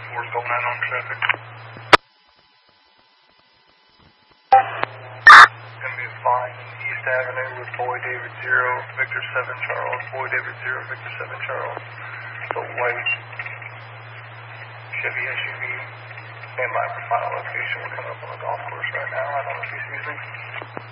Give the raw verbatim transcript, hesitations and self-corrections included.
four is going out on traffic. Gonna be fine. East Avenue with Boy David zero, Victor seven Charles, Boy David zero, Victor seven Charles. The white Chevy S U V. Stand by for final location. We're coming up on the golf course right now. I don't know if you see me.